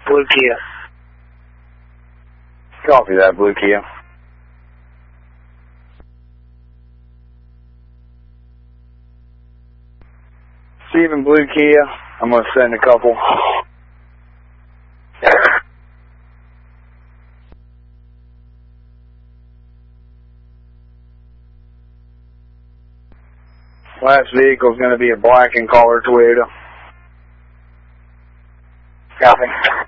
Blue Kia. Copy that, Blue Kia. Steven, Blue Kia, I'm going to send a couple. Last vehicle is going to be a black and collar Toyota. Copy.